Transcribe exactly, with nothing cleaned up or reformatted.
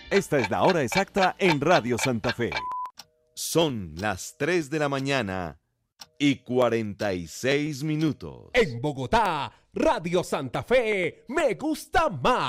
Esta es la hora exacta en Radio Santa Fe. Son las tres de la mañana y cuarenta y seis minutos. En Bogotá, Radio Santa Fe, me gusta más.